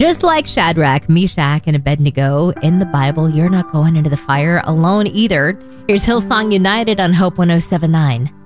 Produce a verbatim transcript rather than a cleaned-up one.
Just like Shadrach, Meshach, and Abednego in the Bible, you're not going into the fire alone either. Here's Hillsong United on Hope one oh seven point nine.